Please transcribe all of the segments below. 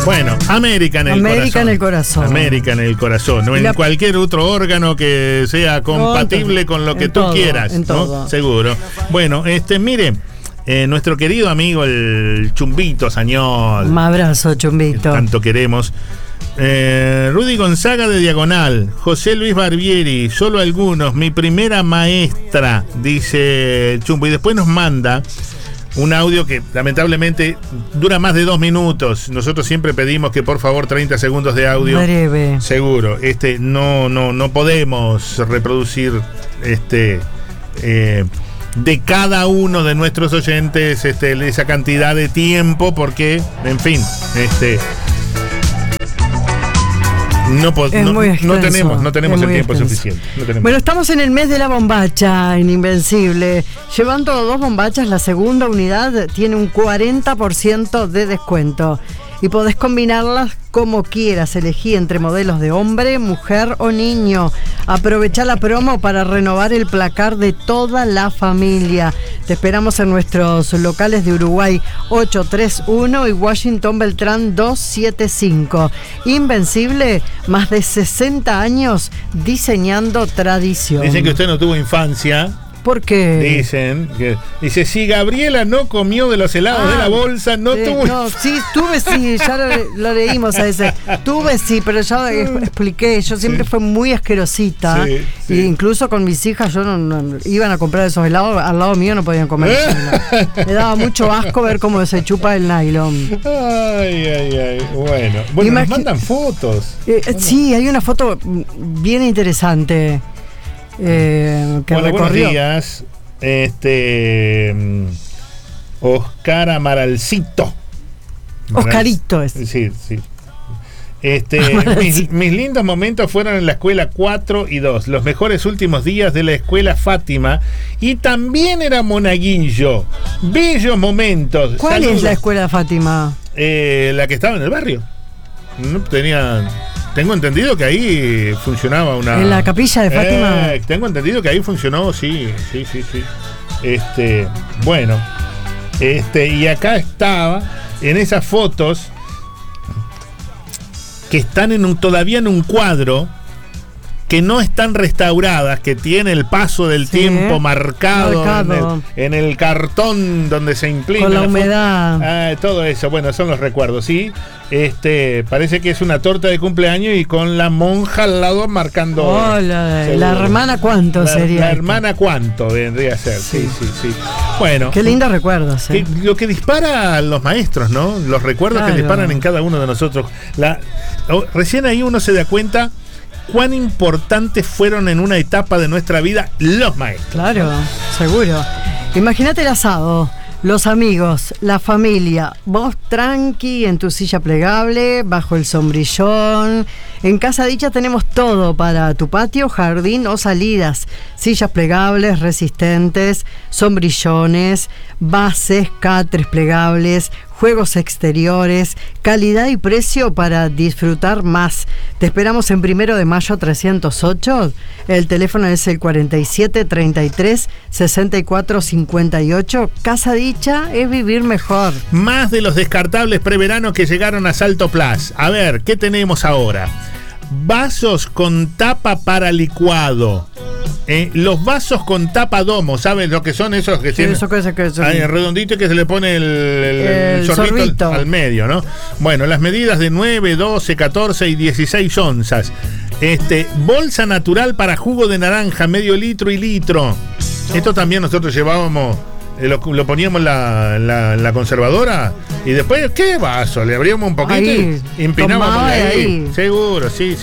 Bueno, América en el corazón. América en el corazón. América en el corazón. No en cualquier otro órgano que sea compatible con lo que tú quieras. En todo. ¿No? Seguro. Bueno, mire, nuestro querido amigo el Chumbito Sañol. Un abrazo, Chumbito. Que tanto queremos. Rudy Gonzaga de Diagonal, José Luis Barbieri, solo algunos, mi primera maestra, dice Chumbo, y después nos manda un audio que lamentablemente dura más de 2 minutos. Nosotros siempre pedimos que por favor 30 segundos de audio. Breve. Seguro, no podemos reproducir de cada uno de nuestros oyentes esa cantidad de tiempo porque, en fin, no tenemos el tiempo suficiente. Bueno, estamos en el mes de la bombacha en Invencible. Llevando 2 bombachas, la segunda unidad tiene un 40% de descuento. Y podés combinarlas como quieras. Elegí entre modelos de hombre, mujer o niño. Aprovechá la promo para renovar el placar de toda la familia. Te esperamos en nuestros locales de Uruguay 831 y Washington Beltrán 275. Invencible, más de 60 años diseñando tradición. Dicen que usted no tuvo infancia. ¿Por qué? Dice, si Gabriela no comió de los helados de la bolsa, no tuvo... No, sí, tuve sí, ya lo leímos a ese. Tuve sí, pero ya expliqué, yo siempre fui muy asquerosita. Sí. Y incluso con mis hijas, yo no iban a comprar esos helados, al lado mío no podían comer esos helados. Me daba mucho asco ver cómo se chupa el nylon. Ay. Bueno, nos mandan fotos. Sí, hay una foto bien interesante. Que recorrió. Buenos días, Oscar Amaralcito. Oscarito es. Sí. Mis lindos momentos fueron en la escuela 4 y 2, los mejores últimos días de la escuela Fátima, y también era monaguillo. Bellos momentos. ¿Cuál es la escuela Fátima? La que estaba en el barrio. No tenía... Tengo entendido que ahí funcionaba una... ¿En la capilla de Fátima? Tengo entendido que ahí funcionó, sí. Bueno. Y acá estaba, en esas fotos, que están todavía en un cuadro, que no están restauradas, que tiene el paso del tiempo marcado. En el cartón donde se imprime. Con la humedad. Todo eso, bueno, son los recuerdos, ¿sí? Parece que es una torta de cumpleaños y con la monja al lado marcando. Oh, la hermana cuánto sería. La hermana cuánto vendría a ser, sí. Bueno. Qué lindos recuerdos. Lo que dispara a los maestros, ¿no? Los recuerdos que disparan en cada uno de nosotros. Recién ahí uno se da cuenta cuán importantes fueron en una etapa de nuestra vida los maestros. Claro, seguro. Imagínate el asado, los amigos, la familia, vos tranqui en tu silla plegable, bajo el sombrillón. En Casa Dicha tenemos todo para tu patio, jardín o salidas. Sillas plegables, resistentes, sombrillones, bases, catres plegables, juegos exteriores, calidad y precio para disfrutar más. Te esperamos en 1 de Mayo 308. El teléfono es el 47 33 64 58. Casa Dicha es vivir mejor. Más de los descartables preveranos que llegaron a Salto Plus. A ver, ¿qué tenemos ahora? Vasos con tapa para licuado. Los vasos con tapa domo, ¿sabes lo que son esos que tienen? Redondito y que se le pone el sorbito al medio, ¿no? Bueno, las medidas de 9, 12, 14 y 16 onzas. Bolsa natural para jugo de naranja, medio litro y litro. Esto también nosotros llevábamos. Lo poníamos en la conservadora y después, ¿qué vaso? Le abríamos un poquito y empinábamos ahí. Seguro, sí.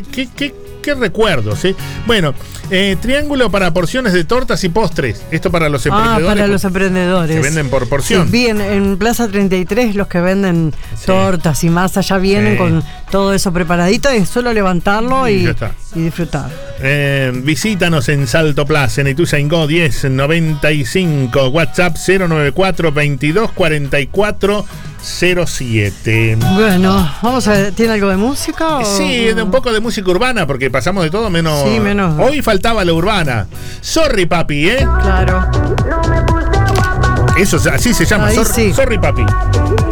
¿Qué recuerdos? ¿Sí? Bueno, triángulo para porciones de tortas y postres. Esto para los emprendedores. Para los emprendedores. Se venden por porción. Sí, bien, en Plaza 33 los que venden tortas y masa ya vienen con todo eso preparadito. Es solo levantarlo y disfrutar. Visítanos en Salto Plaza, en Ituzaingó 1095, WhatsApp 094 22 44 07. Bueno, vamos a ver, ¿tiene algo de música? Sí, un poco de música urbana, porque pasamos de todo menos. Sí, menos. Hoy faltaba la urbana. Sorry, papi, ¿eh? Claro. Eso así se llama, sorry, papi.